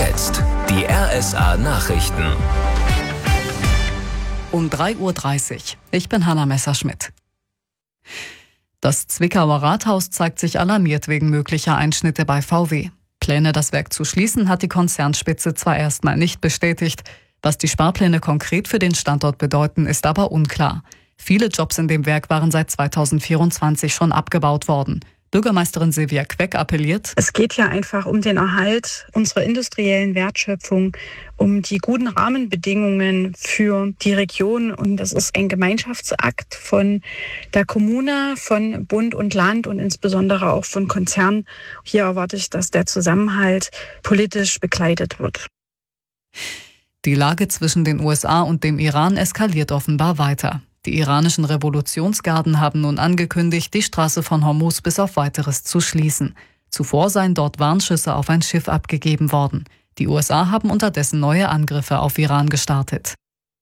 jetzt die RSA Nachrichten. Um 3:30 Uhr. Ich bin Hanna Messerschmidt. Das Zwickauer Rathaus zeigt sich alarmiert wegen möglicher Einschnitte bei VW. Pläne, das Werk zu schließen, hat die Konzernspitze zwar erstmal nicht bestätigt. Was die Sparpläne konkret für den Standort bedeuten, ist aber unklar. Viele Jobs in dem Werk waren seit 2024 schon abgebaut worden. Bürgermeisterin Silvia Queck appelliert: Es geht ja einfach um den Erhalt unserer industriellen Wertschöpfung, um die guten Rahmenbedingungen für die Region. Und das ist ein Gemeinschaftsakt von der Kommune, von Bund und Land und insbesondere auch von Konzernen. Hier erwarte ich, dass der Zusammenhalt politisch begleitet wird. Die Lage zwischen den USA und dem Iran eskaliert offenbar weiter. Die iranischen Revolutionsgarden haben nun angekündigt, die Straße von Hormuz bis auf Weiteres zu schließen. Zuvor seien dort Warnschüsse auf ein Schiff abgegeben worden. Die USA haben unterdessen neue Angriffe auf Iran gestartet.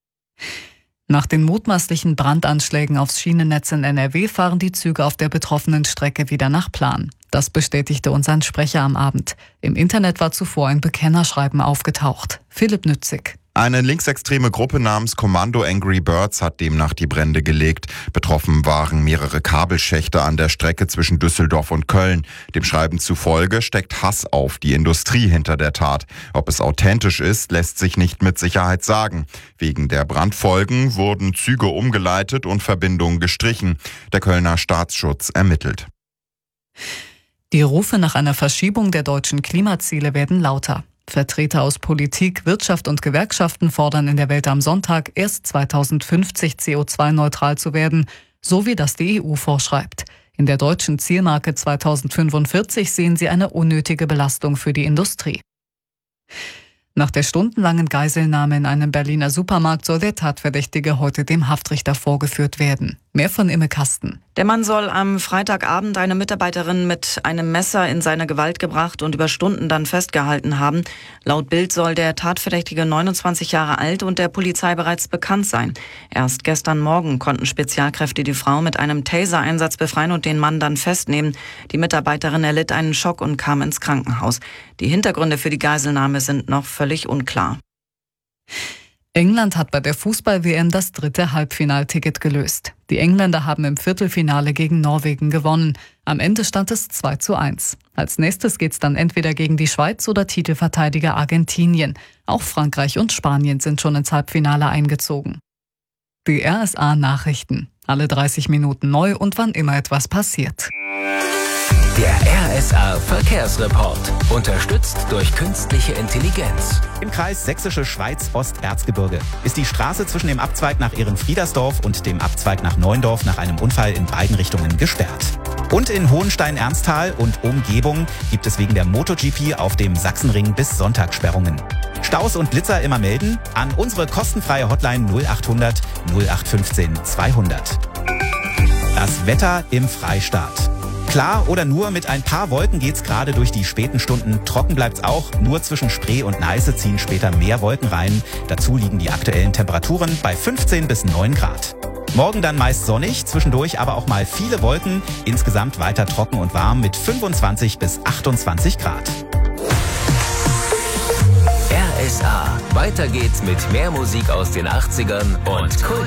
Nach den mutmaßlichen Brandanschlägen aufs Schienennetz in NRW fahren die Züge auf der betroffenen Strecke wieder nach Plan. Das bestätigte uns ein Sprecher am Abend. Im Internet war zuvor ein Bekennerschreiben aufgetaucht. Philipp Nützig. Eine linksextreme Gruppe namens Kommando Angry Birds hat demnach die Brände gelegt. Betroffen waren mehrere Kabelschächte an der Strecke zwischen Düsseldorf und Köln. Dem Schreiben zufolge steckt Hass auf die Industrie hinter der Tat. Ob es authentisch ist, lässt sich nicht mit Sicherheit sagen. Wegen der Brandfolgen wurden Züge umgeleitet und Verbindungen gestrichen. Der Kölner Staatsschutz ermittelt. Die Rufe nach einer Verschiebung der deutschen Klimaziele werden lauter. Vertreter aus Politik, Wirtschaft und Gewerkschaften fordern in der Welt am Sonntag, erst 2050 CO2-neutral zu werden, so wie das die EU vorschreibt. In der deutschen Zielmarke 2045 sehen sie eine unnötige Belastung für die Industrie. Nach der stundenlangen Geiselnahme in einem Berliner Supermarkt soll der Tatverdächtige heute dem Haftrichter vorgeführt werden. Mehr von Imme Kasten. Der Mann soll am Freitagabend eine Mitarbeiterin mit einem Messer in seine Gewalt gebracht und über Stunden dann festgehalten haben. Laut Bild soll der Tatverdächtige 29 Jahre alt und der Polizei bereits bekannt sein. Erst gestern Morgen konnten Spezialkräfte die Frau mit einem Taser-Einsatz befreien und den Mann dann festnehmen. Die Mitarbeiterin erlitt einen Schock und kam ins Krankenhaus. Die Hintergründe für die Geiselnahme sind noch völlig unklar. England hat bei der Fußball-WM das 3. Halbfinalticket gelöst. Die Engländer haben im Viertelfinale gegen Norwegen gewonnen. Am Ende stand es 2:1. Als nächstes geht's dann entweder gegen die Schweiz oder Titelverteidiger Argentinien. Auch Frankreich und Spanien sind schon ins Halbfinale eingezogen. Die RSA Nachrichten. Alle 30 Minuten neu und wann immer etwas passiert. Der RSA Verkehrsreport. Unterstützt durch künstliche Intelligenz. Im Kreis Sächsische Schweiz-Osterzgebirge ist die Straße zwischen dem Abzweig nach Ehrenfriedersdorf und dem Abzweig nach Neuendorf nach einem Unfall in beiden Richtungen gesperrt. Und in Hohenstein-Ernsthal und Umgebung gibt es wegen der MotoGP auf dem Sachsenring bis Sonntag Sperrungen. Staus und Blitzer immer melden an unsere kostenfreie Hotline 0800 0815 200. Das Wetter im Freistaat. Klar oder nur mit ein paar Wolken geht's gerade durch die späten Stunden. Trocken bleibt's auch. Nur zwischen Spree und Neiße ziehen später mehr Wolken rein. Dazu liegen die aktuellen Temperaturen bei 15 bis 9 Grad. Morgen dann meist sonnig, zwischendurch aber auch mal viele Wolken. Insgesamt weiter trocken und warm mit 25 bis 28 Grad. RSA. Weiter geht's mit mehr Musik aus den 80ern und Kult